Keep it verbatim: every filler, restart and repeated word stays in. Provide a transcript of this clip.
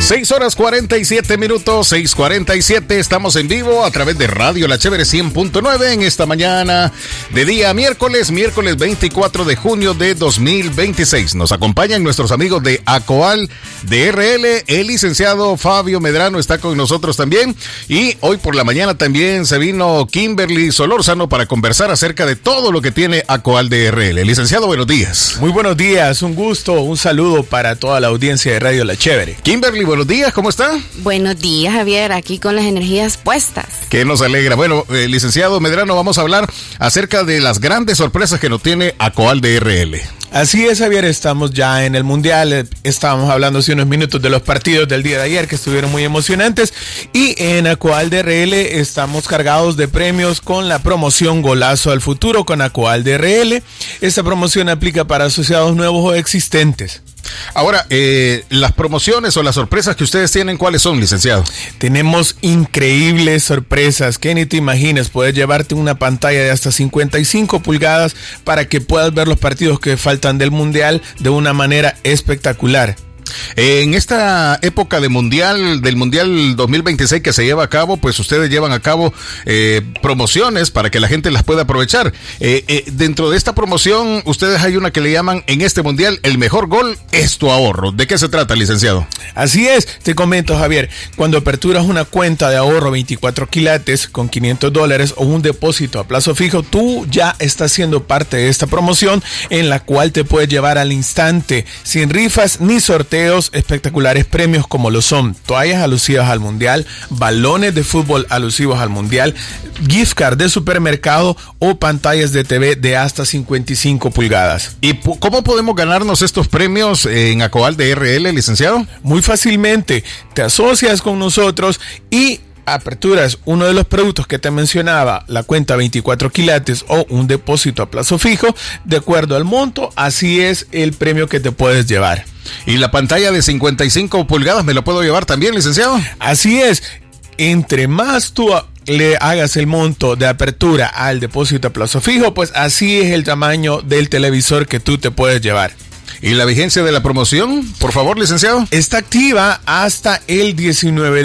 seis horas cuarenta y siete minutos, seis cuarenta y siete, estamos en vivo a través de Radio La Chévere cien punto nueve en esta mañana de día miércoles, miércoles veinticuatro de junio de dos mil veintiséis. Nos acompañan nuestros amigos de ACOAL de R L, el licenciado Fabio Medrano está con nosotros también, y hoy por la mañana también se vino Kimberly Solórzano para conversar acerca de todo lo que tiene ACOAL de R L. Licenciado, buenos días. Muy buenos días, un gusto, un saludo para toda la audiencia de Radio La Chévere. Kimberly, buenos días, ¿cómo está? Buenos días, Javier, aquí con las energías puestas. Que nos alegra. Bueno, eh, licenciado Medrano, vamos a hablar acerca de las grandes sorpresas que nos tiene ACOAL de R L. Así es, Javier, estamos ya en el Mundial, estábamos hablando hace unos minutos de los partidos del día de ayer que estuvieron muy emocionantes, y en ACOAL de R L estamos cargados de premios con la promoción Golazo al Futuro con ACOAL de R L. Esta promoción aplica para asociados nuevos o existentes. Ahora, eh, las promociones o las sorpresas que ustedes tienen, ¿cuáles son, licenciado? Tenemos increíbles sorpresas que ni te imaginas. Puedes llevarte una pantalla de hasta cincuenta y cinco pulgadas para que puedas ver los partidos que faltan del Mundial de una manera espectacular. En esta época de mundial, del Mundial dos mil veintiséis que se lleva a cabo, pues ustedes llevan a cabo eh, promociones para que la gente las pueda aprovechar. Eh, eh, dentro de esta promoción, ustedes hay una que le llaman en este Mundial, el mejor gol es tu ahorro. ¿De qué se trata, licenciado? Así es, te comento, Javier, cuando aperturas una cuenta de ahorro veinticuatro quilates con quinientos dólares o un depósito a plazo fijo, tú ya estás siendo parte de esta promoción en la cual te puedes llevar al instante, sin rifas ni sorteos, espectaculares premios como lo son toallas alusivas al Mundial, balones de fútbol alusivos al Mundial, gift card de supermercado o pantallas de T V de hasta cincuenta y cinco pulgadas. ¿Y cómo podemos ganarnos estos premios en ACOAL de R L, licenciado? Muy fácilmente, te asocias con nosotros y aperturas uno de los productos que te mencionaba, la cuenta veinticuatro quilates o un depósito a plazo fijo, de acuerdo al monto, así es el premio que te puedes llevar. ¿Y la pantalla de cincuenta y cinco pulgadas me la puedo llevar también, licenciado? Así es, entre más tú le hagas el monto de apertura al depósito a plazo fijo, pues así es el tamaño del televisor que tú te puedes llevar. ¿Y la vigencia de la promoción, por favor, licenciado? Está activa hasta el diecinueve